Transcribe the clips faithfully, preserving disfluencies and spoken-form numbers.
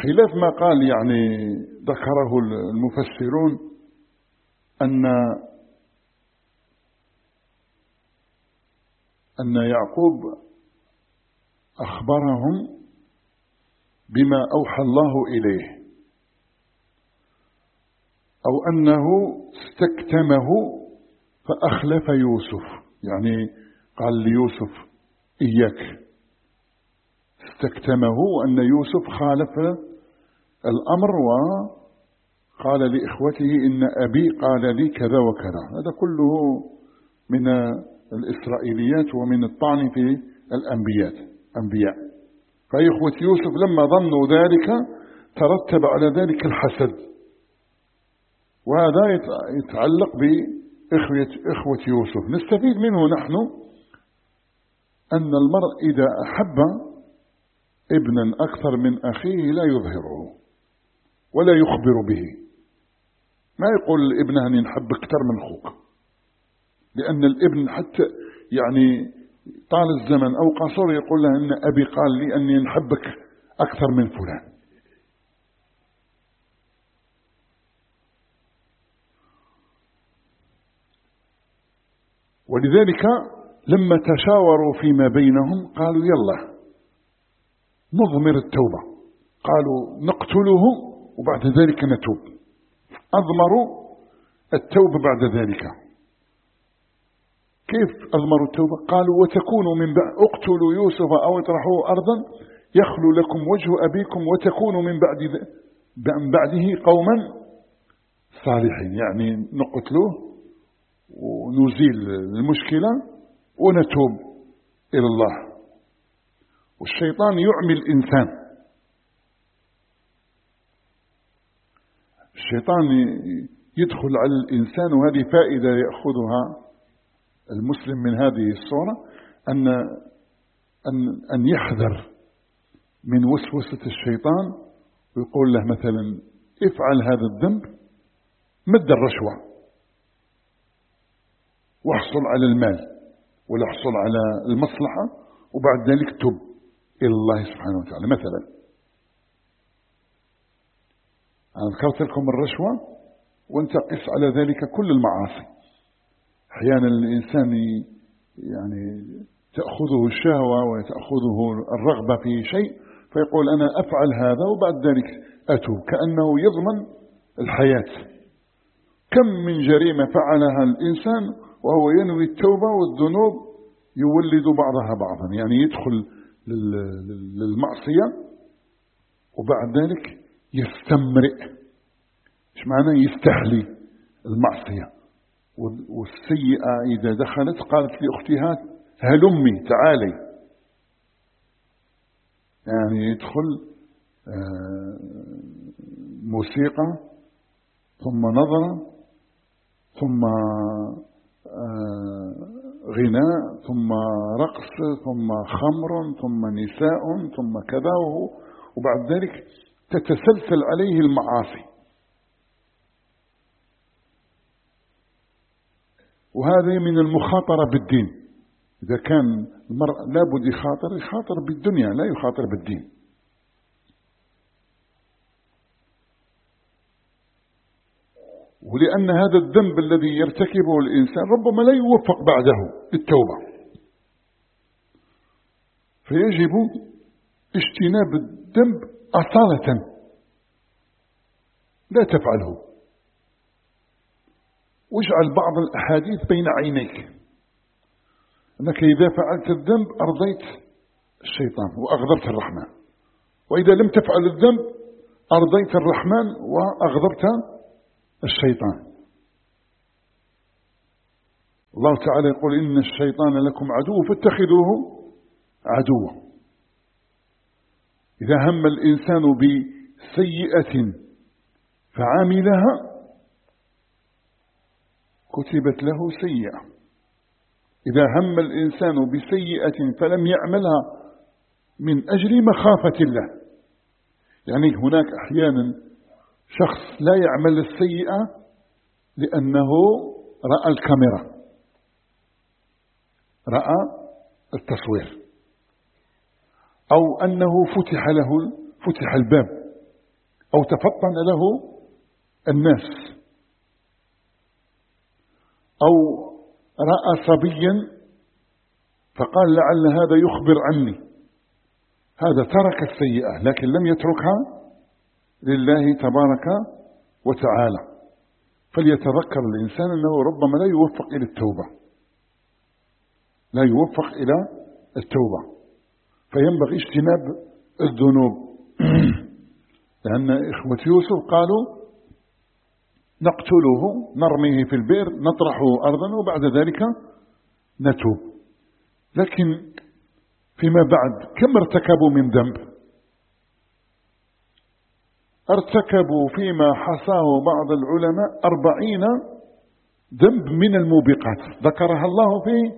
خلاف ما قال يعني ذكره المفسرون أن أن يعقوب أخبرهم بما أوحى الله إليه، أو أنه استكتمه فأخلف يوسف، يعني قال ليوسف إياك، استكتمه أن يوسف خالف الأمر وقال لإخوته إن أبي قال لي كذا وكذا. هذا كله من الإسرائيليات ومن الطعن في الأنبياء أنبياء. فإخوة يوسف لما ظنوا ذلك ترتب على ذلك الحسد، وهذا يتعلق بإخوة يوسف. نستفيد منه نحن أن المرء إذا أحب ابنا أكثر من أخيه لا يظهره ولا يخبر به، ما يقول ابنه أن ينحب أكثر من أخوك، لأن الابن حتى يعني طال الزمن أو قصر يقول له أن أبي قال لي أني نحبك أكثر من فلان. ولذلك لما تشاوروا فيما بينهم قالوا يلا نضمر التوبة، قالوا نقتله وبعد ذلك نتوب. أضمروا التوبة بعد ذلك. كيف أضمروا التوبة؟ قالوا وتكونوا من بعد اقتلوا يوسف أو اطرحوه أرضا يخلو لكم وجه أبيكم وتكونوا من بعد من بعده قوما صالحين، يعني نقتلوه ونزيل المشكلة ونتوب إلى الله. والشيطان يعمي الإنسان، الشيطان يدخل على الإنسان، وهذه فائدة يأخذها المسلم من هذه الصورة، أن أن أن يحذر من وسوسة الشيطان، ويقول له مثلا افعل هذا الذنب، مد الرشوة واحصل على المال ولا احصل على المصلحة، وبعد ذلك تب إلى الله سبحانه وتعالى. مثلا أنا ذكرت لكم الرشوة، وانت قس على ذلك كل المعاصي. أحيانا الإنسان يعني تأخذه الشهوة وتأخذه الرغبة في شيء فيقول أنا أفعل هذا وبعد ذلك أتوب، كأنه يضمن الحياة. كم من جريمة فعلها الإنسان وهو ينوي التوبة والذنوب يولد بعضها بعضا، يعني يدخل للمعصية وبعد ذلك يستمرئ. ايش معنى يستحلي المعصية؟ والسيئة إذا دخلت قالت لأختها هلمي تعالي، يعني يدخل موسيقى ثم نظرة ثم غناء ثم رقص ثم خمر ثم نساء ثم كذا، وبعد ذلك تتسلسل عليه المعاصي. وهذا من المخاطرة بالدين. إذا كان المرء لابد يخاطر يخاطر بالدنيا، لا يخاطر بالدين. ولأن هذا الذنب الذي يرتكبه الإنسان ربما لا يوفق بعده للتوبة، فيجب اجتناب الذنب أصالة، لا تفعله. واجعل بعض الأحاديث بين عينيك، أنك إذا فعلت الذنب أرضيت الشيطان وأغضبت الرحمن، وإذا لم تفعل الذنب أرضيت الرحمن وأغضبت الشيطان. الله تعالى يقول إن الشيطان لكم عدو فاتخذوه عدوا. إذا هم الإنسان بسيئة فعملها كتبت له سيئة، إذا هم الإنسان بسيئة فلم يعملها من أجل مخافة الله. يعني هناك أحيانا شخص لا يعمل السيئة لأنه رأى الكاميرا، رأى التصوير، أو أنه فتح له فتح الباب أو تفطن له الناس، أو رأى صبيا فقال لعل هذا يخبر عني، هذا ترك السيئة لكن لم يتركها لله تبارك وتعالى. فليتذكر الإنسان أنه ربما لا يوفق إلى التوبة، لا يوفق إلى التوبة، فينبغي اجتناب الذنوب. لأن إخوة يوسف قالوا نقتله نرميه في البئر نطرحه أرضا وبعد ذلك نتوب. لكن فيما بعد كم ارتكبوا من ذنب؟ ارتكبوا فيما حصاه بعض العلماء أربعين ذنب من الموبقات ذكرها الله في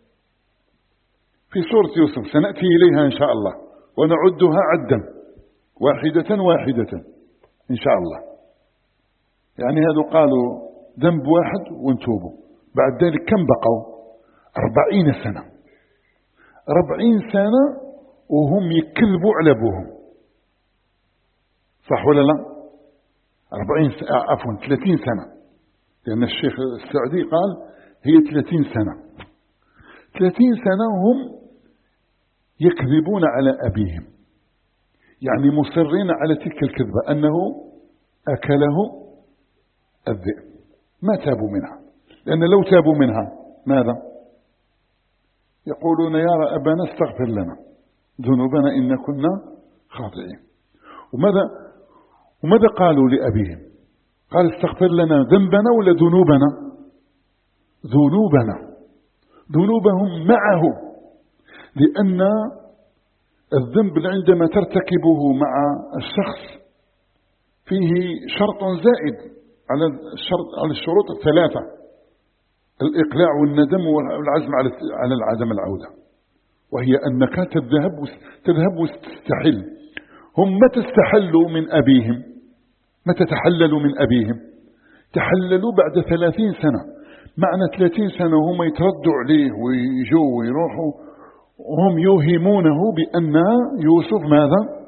في سورة يوسف، سنأتي إليها إن شاء الله ونعدها عدا واحدة واحدة إن شاء الله. يعني هذا قالوا ذنب واحد وانتوبوا، بعد ذلك كم بقوا؟ أربعين سنة، أربعين سنة وهم يكذبوا على أبوهم، صح ولا لا؟ أربعين سنة عفوا ثلاثين سنة، لأن الشيخ السعدي قال هي ثلاثين سنة، ثلاثين سنة هم يكذبون على أبيهم، يعني مصرين على تلك الكذبة أنه أكله الذئب، ما تابوا منها. لأن لو تابوا منها ماذا؟ يقولون يا أبانا استغفر لنا ذنوبنا إن كنا خاطئين. وماذا وماذا قالوا لأبيهم؟ قال استغفر لنا ذنبنا ولا ذنوبنا؟ ذنوبنا، ذنوبهم معه، لأن الذنب عندما ترتكبه مع الشخص فيه شرط زائد على الشرط على الشروط الثلاثة: الإقلاع والندم والعزم على على عدم العودة، وهي أنك تذهب تذهب وتستحل. هم متى استحلوا من أبيهم؟ متى تحللوا من أبيهم؟ تحللوا بعد ثلاثين سنة. معنى ثلاثين سنة هم يتردوا عليه ويجوا ويروحوا وهم يوهمونه بأن يوسف ماذا؟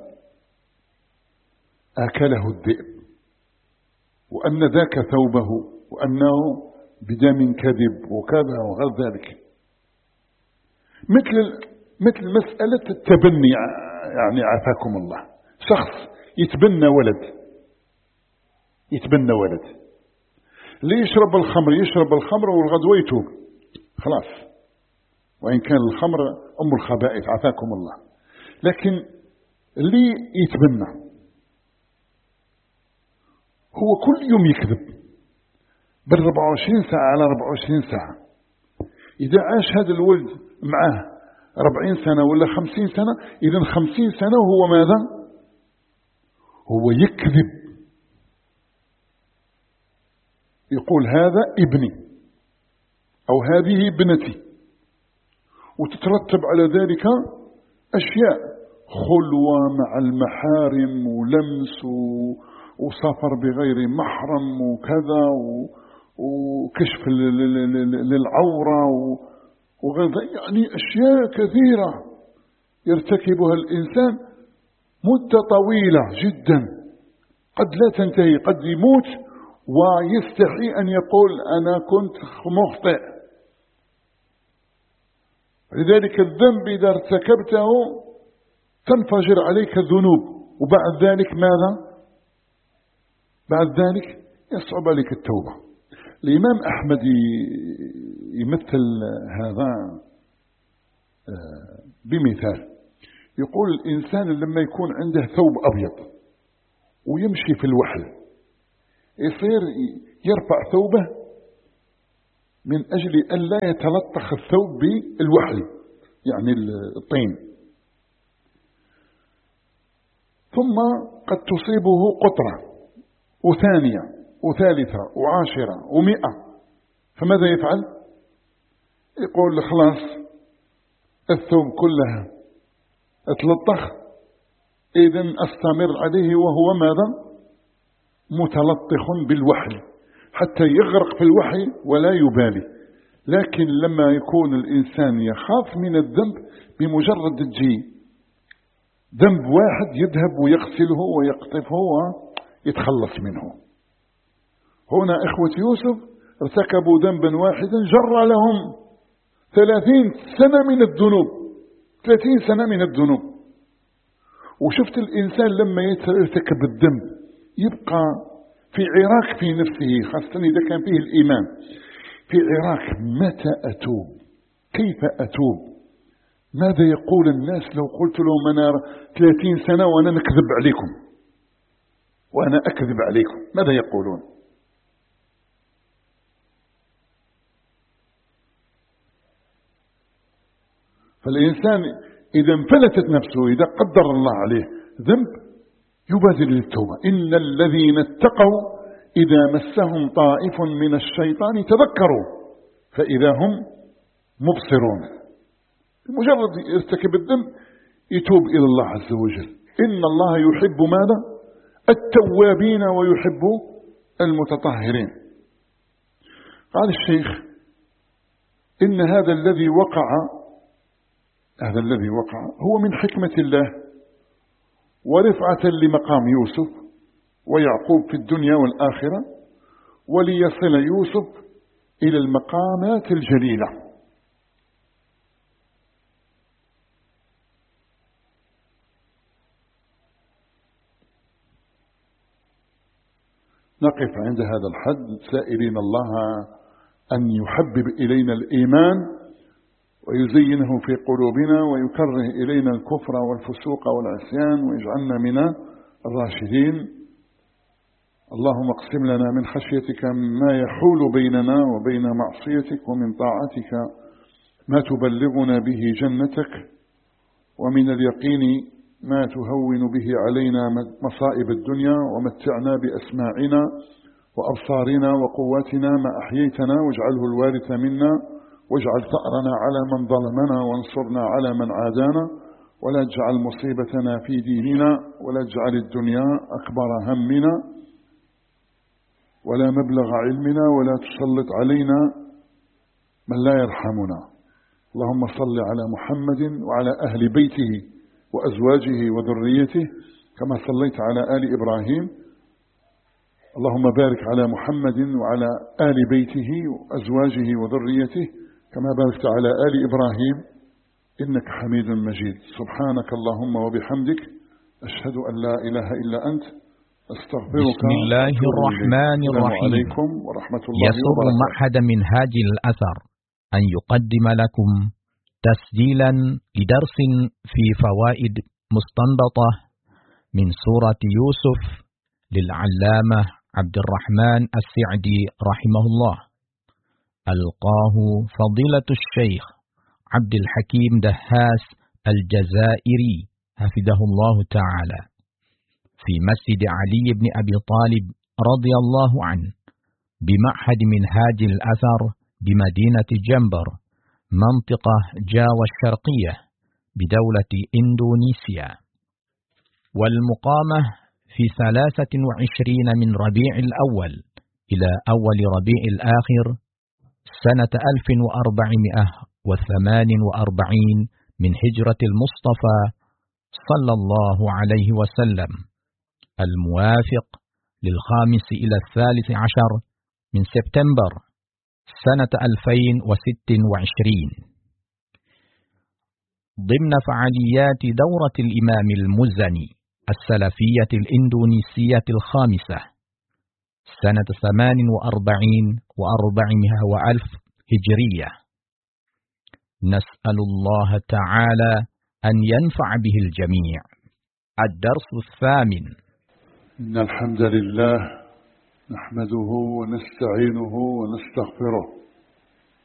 أكله الذئب، وأن ذاك ثوبه، وأنه بدم كذب وكذا وغير ذلك. مثل مثل مسألة التبني، يعني عافاكم الله، شخص يتبنى ولد يتبنى ولد اللي يشرب الخمر يشرب الخمر والغدوة يتوب خلاص، وإن كان الخمر أم الخبائث عافاكم الله. لكن اللي يتبنى هو كل يوم يكذب بالربع وعشرين ساعة على ربع وعشرين ساعة. إذا عاش هذا الولد معه أربعين سنة ولا خمسين سنة، إذن خمسين سنة وهو ماذا؟ هو يكذب، يقول هذا ابني أو هذه ابنتي، وتترتب على ذلك أشياء: خلوة مع المحارم ولمس وسفر بغير محرم وكذا وكشف للعورة وغير ذلك، يعني أشياء كثيرة يرتكبها الإنسان مدة طويلة جدا قد لا تنتهي، قد يموت ويستحي أن يقول أنا كنت مخطئ. لذلك الذنب إذا ارتكبته تنفجر عليك الذنوب، وبعد ذلك ماذا؟ بعد ذلك يصعب عليك التوبة. الإمام أحمد يمثل هذا بمثال، يقول الإنسان لما يكون عنده ثوب أبيض ويمشي في الوحل، يصير يرفع ثوبه من أجل أن لا يتلطخ الثوب بالوحل، يعني الطين، ثم قد تصيبه قطرة وثانية وثالثة وعاشرة ومئة، فماذا يفعل؟ يقول خلاص الثوب كلها اتلطخ، إذن أستمر عليه وهو ماذا؟ متلطخ بالوحل حتى يغرق في الوحي ولا يبالي. لكن لما يكون الإنسان يخاف من الذنب، بمجرد تجي ذنب واحد يذهب ويغسله ويقطفه يتخلص منه. هنا إخوة يوسف ارتكبوا ذنبا واحدا جر لهم ثلاثين سنة من الذنوب، ثلاثين سنة من الذنوب. وشفت الإنسان لما يرتكب الذنب يبقى في عراك في نفسه، خاصة إذا كان فيه الإيمان، في عراك متى أتوب، كيف أتوب، ماذا يقول الناس لو قلت لهم أنا ثلاثين سنة وأنا نكذب عليكم وأنا أكذب عليكم، ماذا يقولون؟ فالإنسان إذا انفلتت نفسه، إذا قدر الله عليه ذنب، يبادر للتوبة. إن الذين اتقوا إذا مسهم طائف من الشيطان تذكروا فإذا هم مبصرون. مجرد يرتكب الذنب يتوب إلى الله عز وجل. إن الله يحب ماذا؟ التوابين ويحب المتطهرين. قال الشيخ إن هذا الذي وقع هذا الذي وقع هو من حكمة الله ورفعة لمقام يوسف ويعقوب في الدنيا والآخرة، وليصل يوسف إلى المقامات الجليلة. نقف عند هذا الحد سائلين الله أن يحبب إلينا الإيمان ويزينه في قلوبنا ويكره إلينا الكفر والفسوق والعصيان ويجعلنا من الراشدين. اللهم اقسم لنا من خشيتك ما يحول بيننا وبين معصيتك، ومن طاعتك ما تبلغنا به جنتك، ومن اليقين ما تهون به علينا مصائب الدنيا، ومتعنا بأسماعنا وأبصارنا وقواتنا ما أحييتنا، واجعله الوارث منا، واجعل ثأرنا على من ظلمنا، وانصرنا على من عادانا، ولا تجعل مصيبتنا في ديننا، ولا تجعل الدنيا أكبر همنا ولا مبلغ علمنا، ولا تسلط علينا من لا يرحمنا. اللهم صل على محمد وعلى أهل بيته وأزواجه وذريته كما صليت على آل إبراهيم. اللهم بارك على محمد وعلى آل بيته وأزواجه وذريته كما باركت على آل إبراهيم إنك حميد مجيد. سبحانك اللهم وبحمدك، أشهد أن لا إله إلا أنت، أستغفرك. بسم الله الرحمن الرحيم. عليكم ورحمة الله يسر وبركاته. معهد منهاج الأثر أن يقدم لكم تسجيلا لدرس في فوائد مستنبطة من سورة يوسف للعلامة عبد الرحمن السعدي رحمه الله. ألقاه فضيلة الشيخ عبد الحكيم دهاس الجزائري حفظه الله تعالى في مسجد علي بن أبي طالب رضي الله عنه بمعهد منهاج الأثر بمدينة جنبر منطقة جاوة الشرقية بدولة إندونيسيا. والمقامة في ثلاثة وعشرين من ربيع الأول إلى أول ربيع الآخر سنة ألف وأربعمائة وثمان وأربعين من هجرة المصطفى صلى الله عليه وسلم، الموافق للخامس إلى الثالث عشر من سبتمبر سنة ألفين وست وعشرين، ضمن فعاليات دورة الإمام المزني السلفية الإندونيسية الخامسة سنة ثمان وأربعين وأربعمائة وألف هجرية. نسأل الله تعالى أن ينفع به الجميع. الدرس الثامن. إن الحمد لله نحمده ونستعينه ونستغفره